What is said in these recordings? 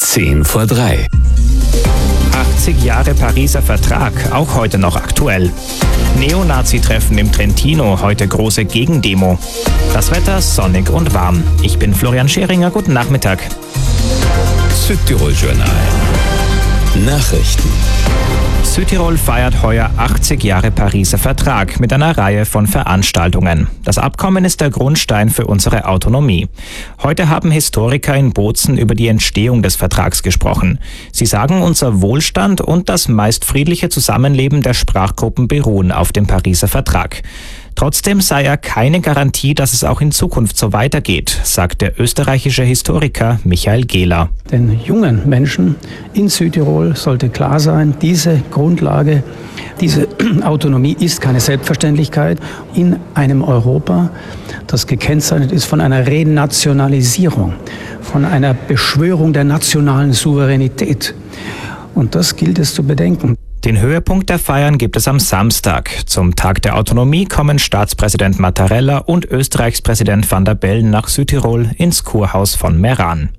3:10. 80 Jahre Pariser Vertrag, auch heute noch aktuell. Neonazi-Treffen im Trentino, heute große Gegendemo. Das Wetter sonnig und warm. Ich bin Florian Scheringer, guten Nachmittag. Südtirol Journal. Nachrichten. Südtirol feiert heuer 80 Jahre Pariser Vertrag mit einer Reihe von Veranstaltungen. Das Abkommen ist der Grundstein für unsere Autonomie. Heute haben Historiker in Bozen über die Entstehung des Vertrags gesprochen. Sie sagen, unser Wohlstand und das meist friedliche Zusammenleben der Sprachgruppen beruhen auf dem Pariser Vertrag. Trotzdem sei er keine Garantie, dass es auch in Zukunft so weitergeht, sagt der österreichische Historiker Michael Gehler. Den jungen Menschen in Südtirol sollte klar sein, diese Grundlage, diese Autonomie ist keine Selbstverständlichkeit in einem Europa, das gekennzeichnet ist von einer Renationalisierung, von einer Beschwörung der nationalen Souveränität. Und das gilt es zu bedenken. Den Höhepunkt der Feiern gibt es am Samstag. Zum Tag der Autonomie kommen Staatspräsident Mattarella und Österreichs Präsident Van der Bellen nach Südtirol ins Kurhaus von Meran.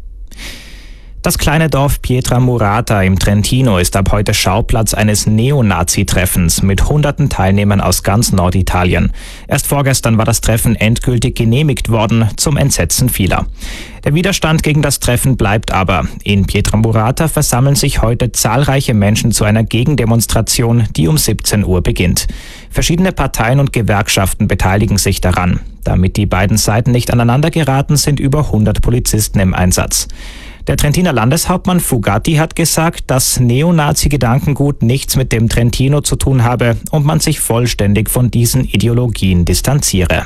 Das kleine Dorf Pietrammurata im Trentino ist ab heute Schauplatz eines Neonazi-Treffens mit hunderten Teilnehmern aus ganz Norditalien. Erst vorgestern war das Treffen endgültig genehmigt worden, zum Entsetzen vieler. Der Widerstand gegen das Treffen bleibt aber. In Pietrammurata versammeln sich heute zahlreiche Menschen zu einer Gegendemonstration, die um 17 Uhr beginnt. Verschiedene Parteien und Gewerkschaften beteiligen sich daran. Damit die beiden Seiten nicht aneinander geraten, sind über 100 Polizisten im Einsatz. Der Trentiner Landeshauptmann Fugatti hat gesagt, dass Neonazi-Gedankengut nichts mit dem Trentino zu tun habe und man sich vollständig von diesen Ideologien distanziere.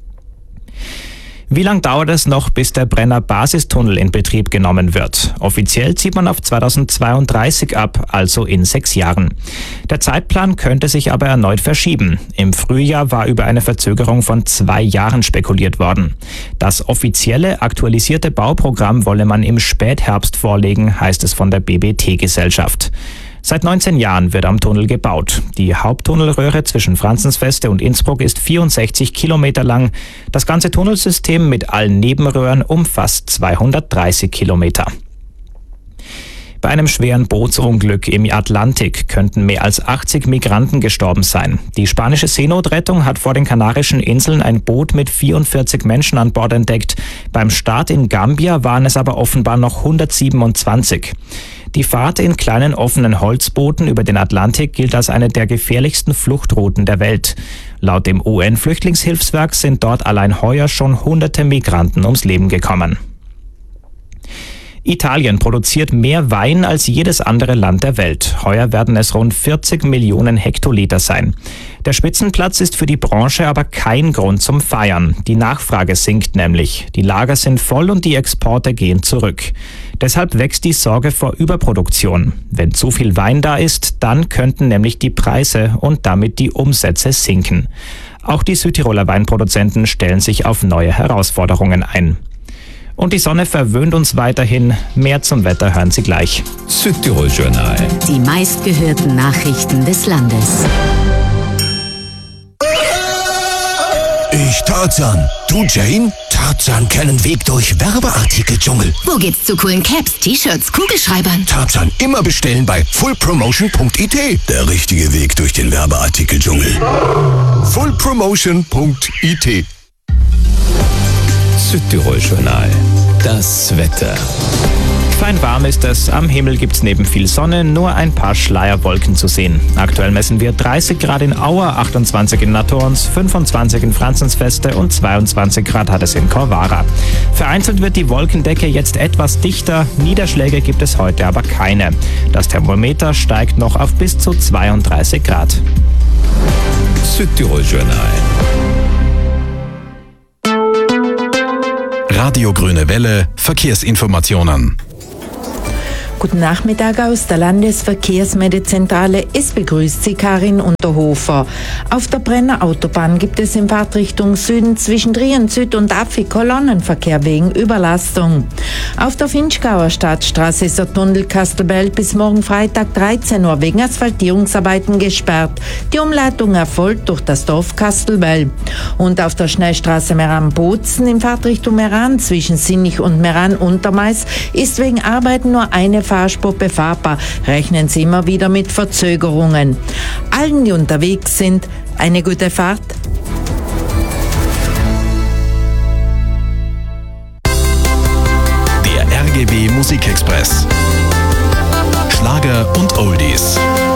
Wie lang dauert es noch, bis der Brenner Basistunnel in Betrieb genommen wird? Offiziell zieht man auf 2032 ab, also in 6 Jahren. Der Zeitplan könnte sich aber erneut verschieben. Im Frühjahr war über eine Verzögerung von 2 Jahren spekuliert worden. Das offizielle, aktualisierte Bauprogramm wolle man im Spätherbst vorlegen, heißt es von der BBT-Gesellschaft. Seit 19 Jahren wird am Tunnel gebaut. Die Haupttunnelröhre zwischen Franzensfeste und Innsbruck ist 64 Kilometer lang. Das ganze Tunnelsystem mit allen Nebenröhren umfasst 230 Kilometer. Bei einem schweren Bootsunglück im Atlantik könnten mehr als 80 Migranten gestorben sein. Die spanische Seenotrettung hat vor den Kanarischen Inseln ein Boot mit 44 Menschen an Bord entdeckt. Beim Start in Gambia waren es aber offenbar noch 127. Die Fahrt in kleinen offenen Holzbooten über den Atlantik gilt als eine der gefährlichsten Fluchtrouten der Welt. Laut dem UN-Flüchtlingshilfswerk sind dort allein heuer schon hunderte Migranten ums Leben gekommen. Italien produziert mehr Wein als jedes andere Land der Welt. Heuer werden es rund 40 Millionen Hektoliter sein. Der Spitzenplatz ist für die Branche aber kein Grund zum Feiern. Die Nachfrage sinkt nämlich. Die Lager sind voll und die Exporte gehen zurück. Deshalb wächst die Sorge vor Überproduktion. Wenn zu viel Wein da ist, dann könnten nämlich die Preise und damit die Umsätze sinken. Auch die Südtiroler Weinproduzenten stellen sich auf neue Herausforderungen ein. Und die Sonne verwöhnt uns weiterhin. Mehr zum Wetter hören Sie gleich. Südtirol Journal. Die meistgehörten Nachrichten des Landes. Ich Tarzan. Du Jane? Tarzan kennen Weg durch Werbeartikel-Dschungel. Wo geht's zu coolen Caps, T-Shirts, Kugelschreibern? Tarzan immer bestellen bei fullpromotion.it. Der richtige Weg durch den Werbeartikel-Dschungel. fullpromotion.it. Südtirol Journal. Das Wetter. Fein warm ist es. Am Himmel gibt's neben viel Sonne nur ein paar Schleierwolken zu sehen. Aktuell messen wir 30 Grad in Auer, 28 in Natorns, 25 in Franzensfeste und 22 Grad hat es in Corvara. Vereinzelt wird die Wolkendecke jetzt etwas dichter. Niederschläge gibt es heute aber keine. Das Thermometer steigt noch auf bis zu 32 Grad. Südtirol Journal. Radio Grüne Welle, Verkehrsinformationen. Guten Nachmittag aus der Landesverkehrsmeldezentrale. Es begrüßt Sie Karin Unterhofer. Auf der Brenner Autobahn gibt es in Fahrtrichtung Süden zwischen Trient Süd und Affi Kolonnenverkehr wegen Überlastung. Auf der Finchgauer Stadtstraße ist der Tunnel Kastelbell bis morgen Freitag 13 Uhr wegen Asphaltierungsarbeiten gesperrt. Die Umleitung erfolgt durch das Dorf Kastelbell. Und auf der Schnellstraße Meran-Bozen in Fahrtrichtung Meran zwischen Sinnich und Meran-Untermeis ist wegen Arbeiten nur eine Fahrspur befahrbar. Rechnen Sie immer wieder mit Verzögerungen. Allen, die unterwegs sind, eine gute Fahrt. Der RGB Musikexpress. Schlager und Oldies.